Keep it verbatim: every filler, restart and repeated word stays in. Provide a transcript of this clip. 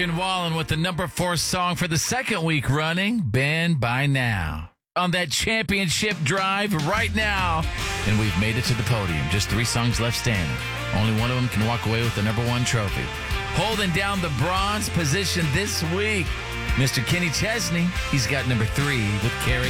Morgan Wallen with the number four song for the second week running, Bend by Now. On that championship drive right now. And we've made it to the podium. Just three songs left standing. Only one of them can walk away with the number one trophy. Holding down the bronze position this week, Mister Kenny Chesney. He's got number three with Carrie